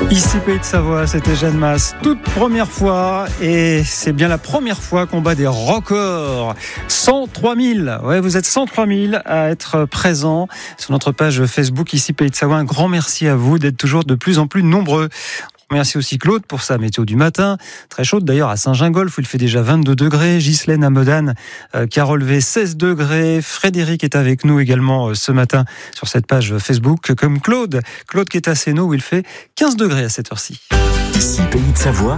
Ici Pays de Savoie, c'était Jeanne Masse, toute première fois, et c'est bien la première fois qu'on bat des records. 103 000, ouais, vous êtes 103 000 à être présents sur notre page Facebook Ici Pays de Savoie. Un grand merci à vous d'être toujours de plus en plus nombreux. Merci aussi Claude pour sa météo du matin, très chaude d'ailleurs à Saint-Gingolph où il fait déjà 22 degrés, Ghislaine à Modane qui a relevé 16 degrés, Frédéric est avec nous également ce matin sur cette page Facebook comme Claude qui est à Sénaux où il fait 15 degrés à cette heure-ci. Ici Pays de Savoie,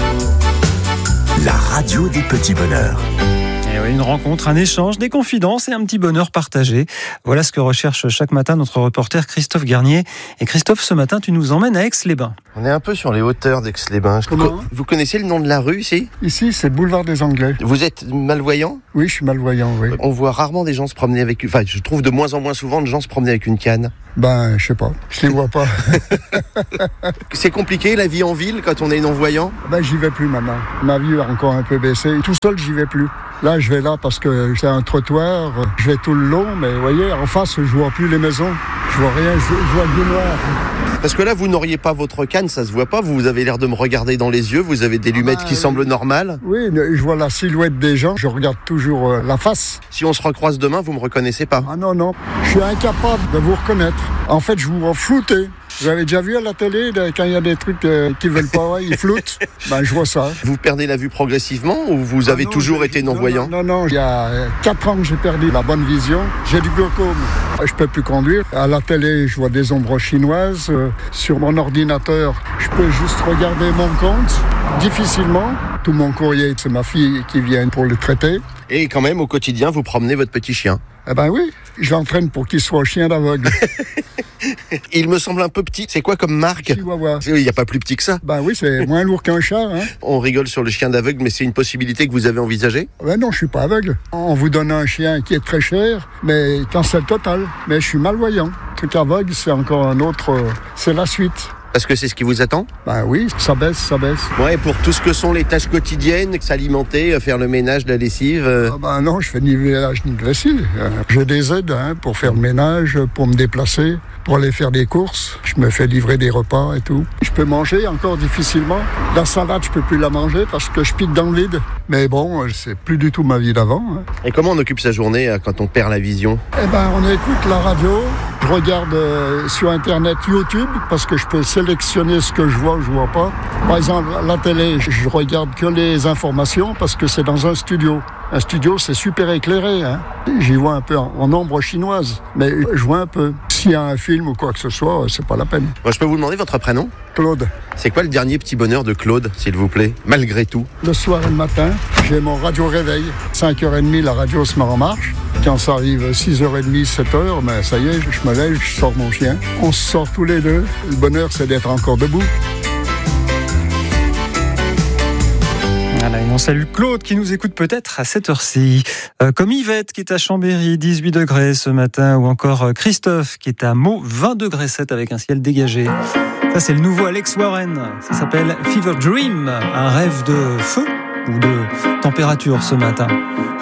la radio des petits bonheurs. Et oui, une rencontre, un échange, des confidences et un petit bonheur partagé. Voilà ce que recherche chaque matin notre reporter Christophe Garnier. Et Christophe, ce matin, tu nous emmènes à Aix-les-Bains. On est un peu sur les hauteurs d'Aix-les-Bains. Vous connaissez le nom de la rue ici ? Ici, c'est boulevard des Anglais. Vous êtes malvoyant ? Oui, je suis malvoyant, oui. On voit rarement des gens se promener avec... Enfin, je trouve de moins en moins souvent de gens se promener avec une canne. Ben, je sais pas. Je les vois pas. C'est compliqué, la vie en ville, quand on est non-voyant ? Ben, j'y vais plus maintenant. Ma vie a encore un peu baissé. Tout seul, j'y vais plus. Là, je vais là parce que c'est un trottoir. Je vais tout le long, mais vous voyez, en face, je vois plus les maisons. Je vois rien, je vois du noir. Parce que là, vous n'auriez pas votre canne, ça se voit pas. Vous avez l'air de me regarder dans les yeux. Vous avez des lunettes qui semblent normales. Oui, je vois la silhouette des gens. Je regarde toujours la face. Si on se recroise demain, vous me reconnaissez pas ? Ah non. Je suis incapable de vous reconnaître. En fait, je vous vois flouter. Vous avez déjà vu à la télé, quand il y a des trucs qui veulent pas, ils floutent. Ben, je vois ça. Vous perdez la vue progressivement ou vous avez toujours été non-voyant ? Non. Il y a 4 ans que j'ai perdu la bonne vision. J'ai du glaucome. Je peux plus conduire. À la télé, je vois des ombres chinoises. Sur mon ordinateur, je peux juste regarder mon compte. Difficilement. Tout mon courrier, c'est ma fille qui vient pour le traiter. Et quand même, au quotidien, vous promenez votre petit chien. Eh ben oui, je l'entraîne pour qu'il soit chien d'aveugle. Il me semble un peu petit. C'est quoi comme marque ? Chihuahua. Il n'y a pas plus petit que ça. Ben oui, c'est moins lourd qu'un chat. Hein. On rigole sur le chien d'aveugle, mais c'est une possibilité que vous avez envisagée ? Ben non, je suis pas aveugle. On vous donne un chien qui est très cher, mais quand c'est le total. Mais je suis malvoyant. Le truc aveugle, c'est encore un autre... c'est la suite. Parce que c'est ce qui vous attend ? Ben oui, ça baisse. Ouais, pour tout ce que sont les tâches quotidiennes, s'alimenter, faire le ménage, la lessive. Ah ben non, je fais ni ménage ni lessive. J'ai des aides pour faire le ménage, pour me déplacer, pour aller faire des courses. Je me fais livrer des repas et tout. Je peux manger encore difficilement. La salade, je peux plus la manger parce que je pique dans le vide. Mais bon, c'est plus du tout ma vie d'avant. Hein. Et comment on occupe sa journée quand on perd la vision ? Eh ben, on écoute la radio. Je regarde sur Internet YouTube parce que je peux sélectionner ce que je vois ou je vois pas. Par exemple, la télé, je regarde que les informations parce que c'est dans un studio. Un studio, c'est super éclairé. Hein. J'y vois un peu en ombre chinoise, mais je vois un peu. S'il y a un film ou quoi que ce soit, c'est pas la peine. Bon, je peux vous demander votre prénom ? Claude. C'est quoi le dernier petit bonheur de Claude, s'il vous plaît, malgré tout ? Le soir et le matin, j'ai mon radio réveil. 5h30, la radio se met en marche. Quand ça arrive 6h30, 7h, ben ça y est, je me lève, je sors mon chien. On se sort tous les deux. Le bonheur, c'est d'être encore debout. Voilà, et on salue Claude qui nous écoute peut-être à cette heure-ci. Comme Yvette qui est à Chambéry, 18 degrés ce matin, ou encore Christophe qui est à Meaux, 20 degrés 7 avec un ciel dégagé. Ça, c'est le nouveau Alex Warren. Ça s'appelle Fever Dream, un rêve de feu ou de température ce matin.